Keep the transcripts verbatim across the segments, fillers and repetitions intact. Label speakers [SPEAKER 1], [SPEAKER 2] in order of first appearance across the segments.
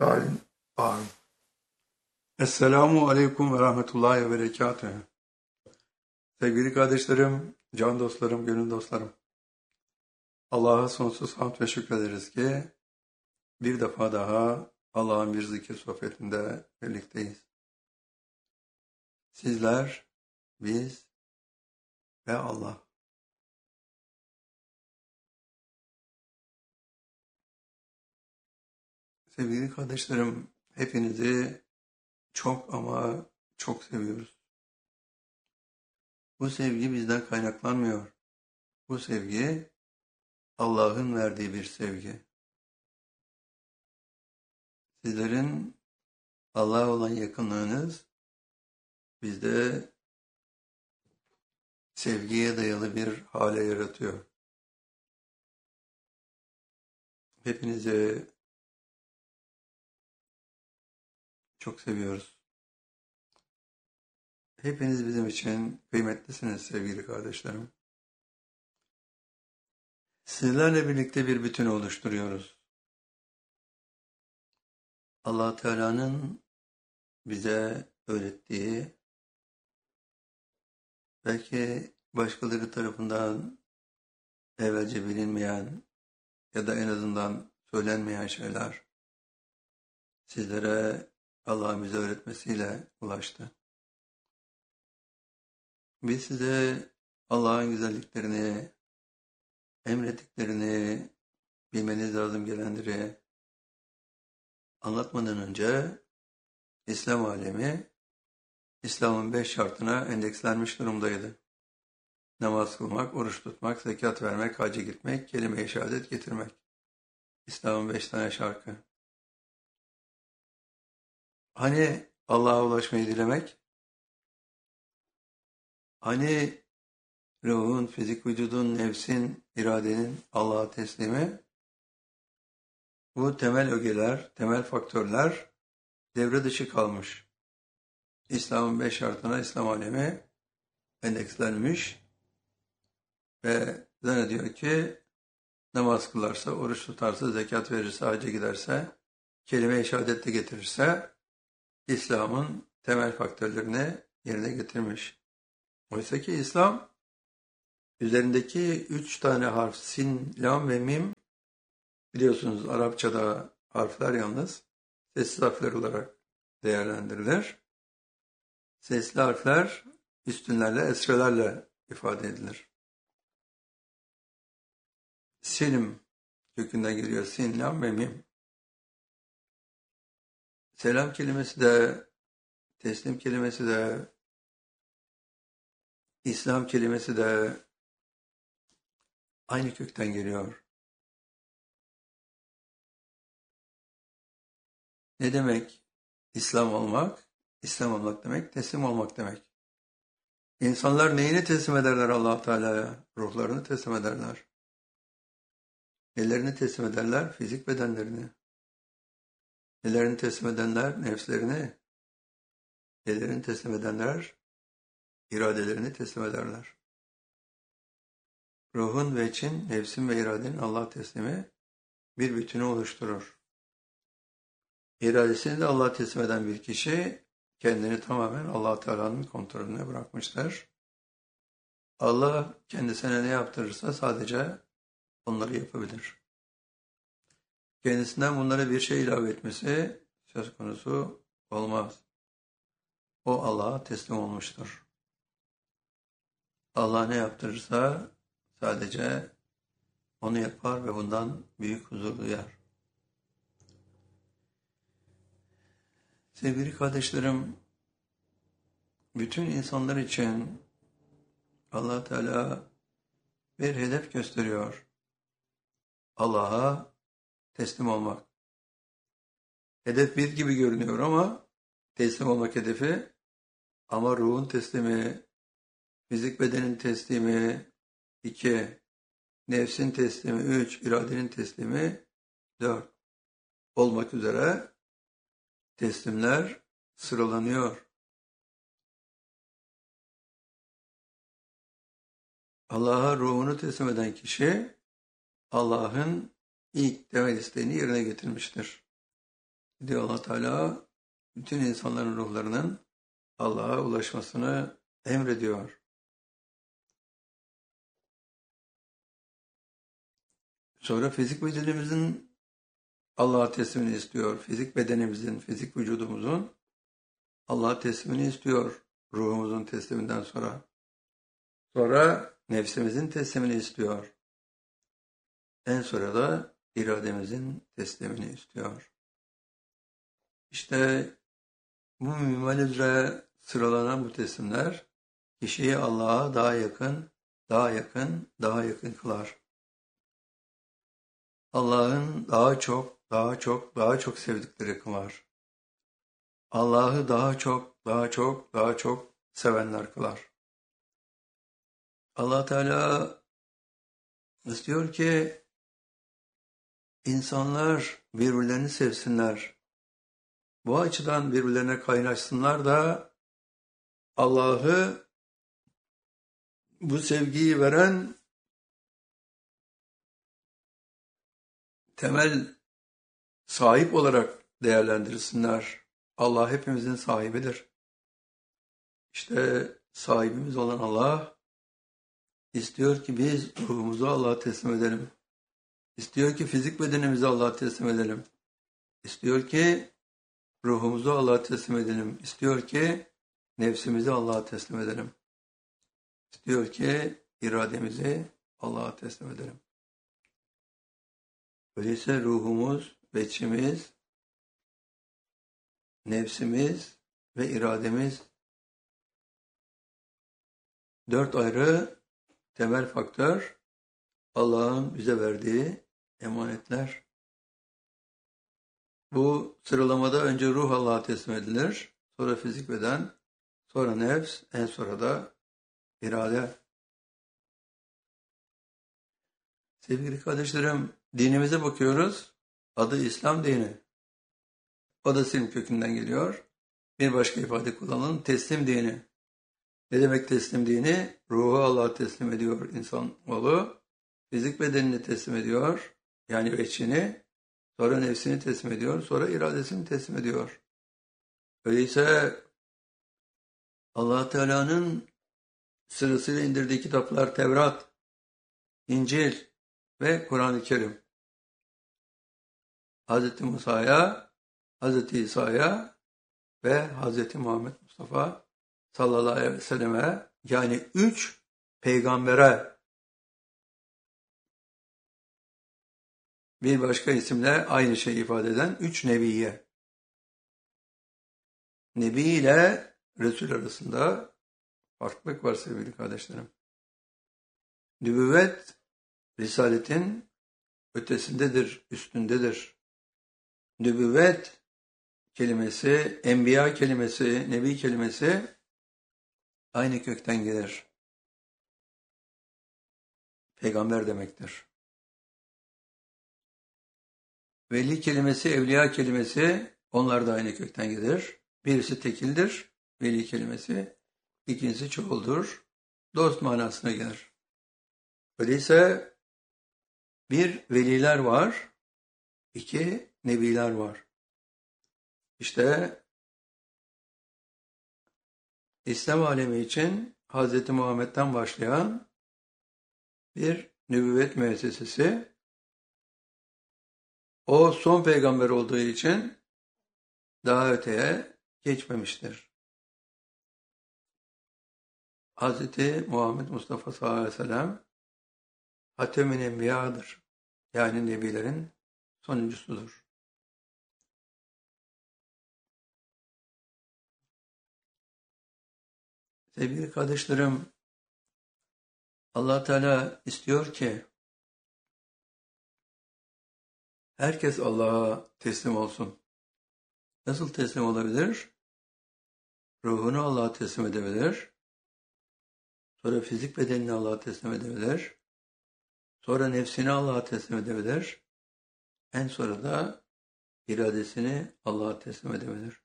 [SPEAKER 1] Daim amin. Esselamu Aleyküm ve Rahmetullahi ve Berekatühü. Sevgili kardeşlerim, can dostlarım, gönül dostlarım. Allah'a sonsuz hamd ve şükrederiz ki bir defa daha Allah'ın bir zikir sohbetinde birlikteyiz. Sizler, biz ve Allah. Sevgili kardeşlerim, hepinizi çok ama çok seviyoruz. Bu sevgi bizden kaynaklanmıyor. Bu sevgi Allah'ın verdiği bir sevgi. Sizlerin Allah'a olan yakınlığınız bizde sevgiye dayalı bir hale yaratıyor. Hepinizi çok seviyoruz. Hepiniz bizim için kıymetlisiniz sevgili kardeşlerim. Sizlerle birlikte bir bütün oluşturuyoruz. Allah Teala'nın bize öğrettiği, belki başkaları tarafından evvelce bilinmeyen ya da en azından söylenmeyen şeyler sizlere Allah'ın bize öğretmesiyle ulaştı. Biz size Allah'ın güzelliklerini, emrettiklerini, bilmeniz lazım gelenleri anlatmadan önce İslam alemi İslam'ın beş şartına endekslenmiş durumdaydı. Namaz kılmak, oruç tutmak, zekat vermek, hacca gitmek, kelime-i şehadet getirmek. İslam'ın beş tane şarkı. Hani Allah'a ulaşmayı dilemek? Hani ruhun, fizik vücudun, nefsin, iradenin Allah'a teslimi? Bu temel ögeler, temel faktörler devre dışı kalmış. İslam'ın beş şartına İslam alemi endekslenmiş ve zannediyor ki namaz kılarsa, oruç tutarsa, zekat verirse, hacca giderse, kelime-i şehadet getirirse İslam'ın temel faktörlerini yerine getirmiş. Oysa ki İslam üzerindeki üç tane harf sin, lam ve mim, biliyorsunuz Arapçada harfler yalnız sessiz harfler olarak değerlendirilir. Sesli harfler üstünlerle, esrelerle ifade edilir. Sinim kökünden geliyor. Sin, lam ve mim. Selam kelimesi de, teslim kelimesi de, İslam kelimesi de aynı kökten geliyor. Ne demek İslam olmak? İslam olmak demek, teslim olmak demek. İnsanlar neyini teslim ederler Allah Teala'ya? Ruhlarını teslim ederler. Ellerini teslim ederler, fizik bedenlerini. Ellerini teslim edenler nefslerini. Ellerini teslim edenler iradelerini teslim ederler. Ruhun ve için, nefsin ve iradenin Allah teslimi bir bütünü oluşturur. İradesini de Allah'a teslim eden bir kişi kendini tamamen Allah Teala'nın kontrolüne bırakmıştır. Allah kendisine ne yaptırırsa sadece onları yapabilir. Kendisinden bunlara bir şey ilave etmesi söz konusu olmaz. O Allah'a teslim olmuştur. Allah ne yaptırırsa sadece onu yapar ve bundan büyük huzur duyar. Sevgili kardeşlerim, bütün insanlar için Allah Teala bir hedef gösteriyor. Allah'a teslim olmak. Hedef bir gibi görünüyor ama teslim olmak hedefi, ama ruhun teslimi, fizik bedenin teslimi, iki, nefsin teslimi, üç, iradenin teslimi, dört olmak üzere teslimler sıralanıyor. Allah'a ruhunu teslim eden kişi Allah'ın ilk temel isteğini yerine getirmiştir. diyor Allah Teala, bütün insanların ruhlarının Allah'a ulaşmasını emrediyor. Sonra fizik bedenimizin Allah'a teslimini istiyor. Fizik bedenimizin, fizik vücudumuzun Allah'a teslimini istiyor. Ruhumuzun tesliminden sonra. Sonra nefsimizin teslimini istiyor. En sonra da irademizin teslimini istiyor. İşte bu minval üzere sıralanan bu teslimler kişiyi Allah'a daha yakın, daha yakın, daha yakın kılar. Allah'ın daha çok, daha çok, daha çok sevdikleri kılar. Allah'ı daha çok, daha çok, daha çok sevenler kılar. Allah Teala istiyor ki insanlar birbirlerini sevsinler. Bu açıdan birbirlerine kaynaşsınlar da Allah'ı bu sevgiyi veren temel sahip olarak değerlendirsinler. Allah hepimizin sahibidir. İşte sahibimiz olan Allah istiyor ki biz ruhumuzu Allah'a teslim edelim. İstiyor ki fizik bedenimizi Allah'a teslim edelim. İstiyor ki ruhumuzu Allah'a teslim edelim. İstiyor ki nefsimizi Allah'a teslim edelim. İstiyor ki irademizi Allah'a teslim edelim. Öyleyse ruhumuz, beçimiz, nefsimiz ve irademiz dört ayrı temel faktör Allah'ın bize verdiği emanetler. Bu sıralamada önce ruh Allah'a teslim edilir, sonra fizik beden, sonra nefs, en sonra da irade. Sevgili kardeşlerim, dinimize bakıyoruz. Adı İslam dini. O da Silm kökünden geliyor. Bir başka ifade kullanalım, teslim dini. Ne demek teslim dini? Ruhu Allah'a teslim ediyor insanoğlu. Fizik bedenini teslim ediyor. Yani veçini. Sonra nefsini teslim ediyor. Sonra iradesini teslim ediyor. Öyleyse Allah Teala'nın sırasıyla indirdiği kitaplar Tevrat, İncil ve Kur'an-ı Kerim. Hazreti Musa'ya, Hazreti İsa'ya ve Hazreti Muhammed Mustafa sallallahu aleyhi ve selleme, yani üç peygambere, bir başka isimle aynı şeyi ifade eden üç nebiye. Nebi ile Resul arasında farklılık var sevgili kardeşlerim. Nübüvvet, Risaletin ötesindedir, üstündedir. Nübüvvet kelimesi, enbiya kelimesi, nebi kelimesi aynı kökten gelir. Peygamber demektir. Veli kelimesi, evliya kelimesi onlar da aynı kökten gelir. Birisi tekildir, veli kelimesi. İkincisi çoğuldur, dost manasına gelir. Öyleyse bir veliler var, iki nebiler var. İşte İslam alemi için Hz. Muhammed'den başlayan bir nübüvvet müessesesi. O son peygamber olduğu için daha öteye geçmemiştir. Hz. Muhammed Mustafa sallallahu aleyhi ve sellem Hatem-i Enbiya'dır. Yani nebilerin sonuncusudur. Sevgili kardeşlerim, Allah Teala istiyor ki herkes Allah'a teslim olsun. Nasıl teslim olabilir? Ruhunu Allah'a teslim edebilir. Sonra fizik bedenini Allah'a teslim edebilir. Sonra nefsini Allah'a teslim edebilir. En sonra da iradesini Allah'a teslim edebilir.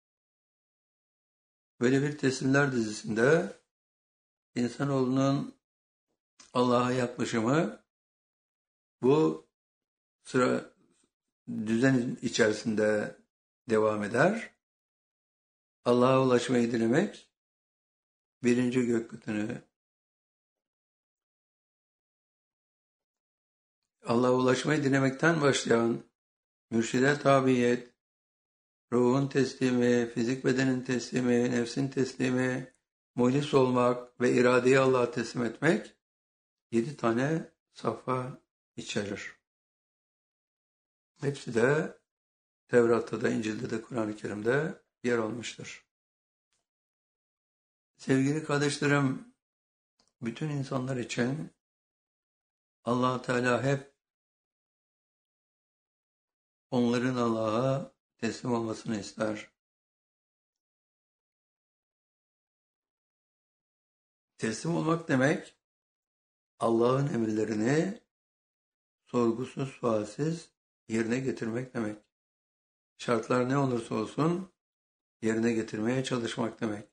[SPEAKER 1] Böyle bir teslimler dizisinde insanoğlunun Allah'a yaklaşımı bu sıra düzen içerisinde devam eder. Allah'a ulaşmayı dilemek birinci gök katını. Allah'a ulaşmayı dilemekten başlayan mürşide tabiyet, ruhun teslimi, fizik bedenin teslimi, nefsin teslimi, muhlis olmak ve iradeyi Allah'a teslim etmek yedi tane safha içerir. Hepsi de Tevrat'ta da, İncil'de de, Kur'an-ı Kerim'de yer almıştır. Sevgili kardeşlerim, bütün insanlar için Allah Teala hep onların Allah'a teslim olmasını ister. Teslim olmak demek, Allah'ın emirlerini sorgusuz sualsiz yerine getirmek demek. Şartlar ne olursa olsun yerine getirmeye çalışmak demek.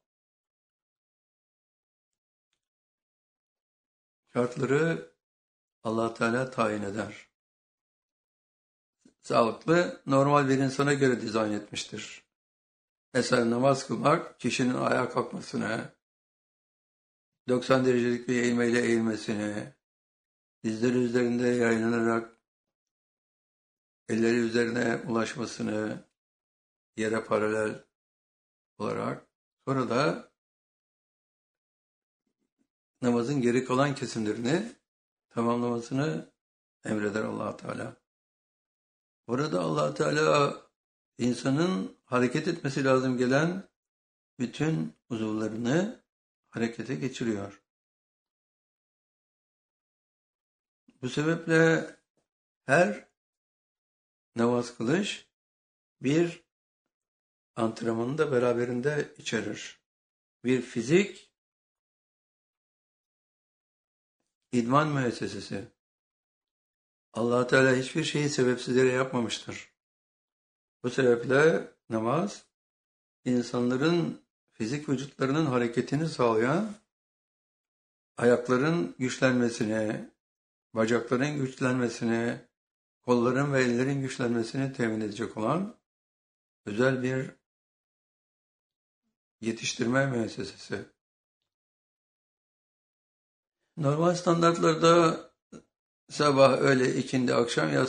[SPEAKER 1] Şartları Allah Teala tayin eder. Sağlıklı, normal bir insana göre dizayn etmiştir. Mesela namaz kılmak, kişinin ayağa kalkmasını, doksan derecelik bir eğilmeyle eğilmesini, dizleri üzerinde yayınarak elleri üzerine ulaşmasını, yere paralel olarak, sonra da namazın geri kalan kesimlerini tamamlamasını emreder Allah Teala. Burada Allah Teala insanın hareket etmesi lazım gelen bütün uzuvlarını harekete geçiriyor. Bu sebeple her namaz kılış bir antrenmanı da beraberinde içerir. Bir fizik idman müessesesi. Allah Teala hiçbir şeyi sebepsiz yere yapmamıştır. Bu sebeple namaz insanların fizik vücutlarının hareketini sağlayan, ayakların güçlenmesini, bacakların güçlenmesini, kolların ve ellerin güçlenmesini temin edecek olan özel bir yetiştirme müessesesi. Normal standartlarda sabah, öğle, ikindi, akşam, yatsı